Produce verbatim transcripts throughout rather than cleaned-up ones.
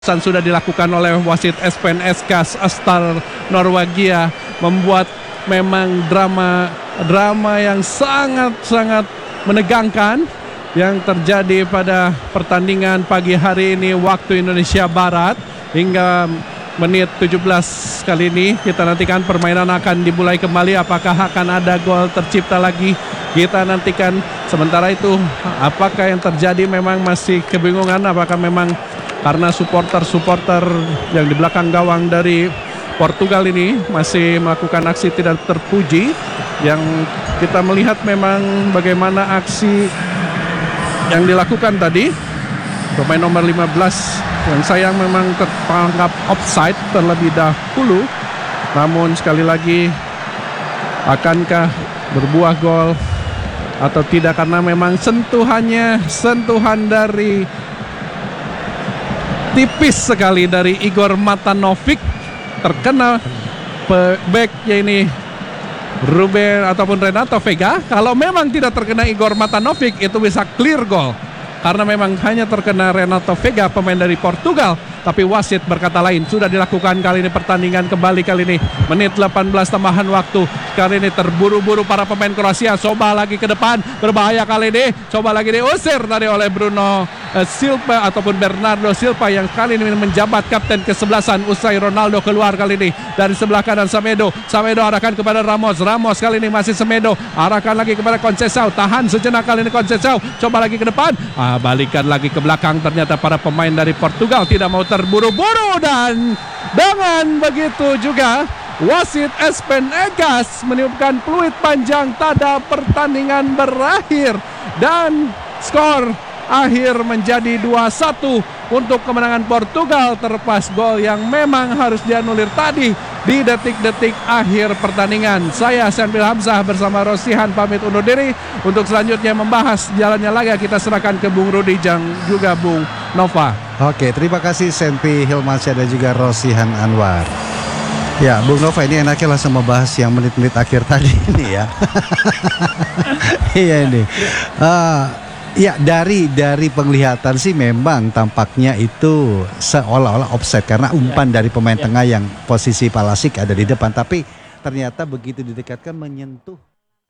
Sudah dilakukan oleh wasit Espen Eskas Astar Norwegia, membuat memang drama drama yang sangat-sangat menegangkan yang terjadi pada pertandingan pagi hari ini waktu Indonesia Barat. Hingga menit tujuh belas kali ini kita nantikan permainan akan dimulai kembali. Apakah akan ada gol tercipta lagi, kita nantikan. Sementara itu apakah yang terjadi, memang masih kebingungan. Apakah memang karena supporter-supporter yang di belakang gawang dari Portugal ini masih melakukan aksi tidak terpuji. Yang kita melihat memang bagaimana aksi yang dilakukan tadi. Pemain nomor lima belas yang sayang memang tertangkap offside terlebih dahulu. Namun sekali lagi, akankah berbuah gol atau tidak, karena memang sentuhannya sentuhan dari tipis sekali dari Igor Matanovic, terkena backnya ini Ruben ataupun Renato Vega. Kalau memang tidak terkena Igor Matanovic, itu bisa clear goal, karena memang hanya terkena Renato Vega, pemain dari Portugal. Tapi wasit berkata lain. Sudah dilakukan kali ini pertandingan kembali kali ini. Menit delapan belas tambahan waktu. Kali ini terburu-buru para pemain Kroasia. Coba lagi ke depan, berbahaya kali ini. Coba lagi diusir tadi oleh Bruno uh, Silva ataupun Bernardo Silva, yang kali ini menjabat kapten kesebelasan usai Ronaldo keluar kali ini. Dari sebelah kanan Semedo. Semedo arahkan kepada Ramos. Ramos kali ini masih Semedo. Arahkan lagi kepada Conceição. Tahan sejenak kali ini Conceição. Coba lagi ke depan. Ah, balikan lagi ke belakang. Ternyata para pemain dari Portugal tidak mau terburu-buru, dan dengan begitu juga wasit Espen Eskas meniupkan peluit panjang tanda pertandingan berakhir, dan skor akhir menjadi dua satu untuk kemenangan Portugal, terlepas gol yang memang harus dianulir tadi di detik-detik akhir pertandingan. Saya Senbil Hamzah bersama Rosihan pamit undur diri. Untuk selanjutnya membahas jalannya laga, kita serahkan ke Bung Rudi dan juga Bung Nova. Oke, terima kasih Senpi Hilmansyah dan juga Rosihan Anwar. Ya, Bung Nova, ini enaknya langsung membahas yang menit-menit akhir tadi ini ya. Iya ini. Uh, ya dari dari penglihatan sih memang tampaknya itu seolah-olah offside karena umpan dari pemain ya. Tengah yang posisi Pulisic ada di depan, tapi ternyata begitu didekatkan menyentuh.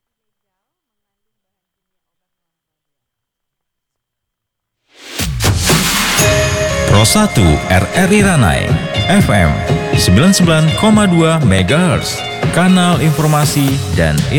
Pro satu R R I Ranai F M sembilan puluh sembilan koma dua megahertz, kanal informasi dan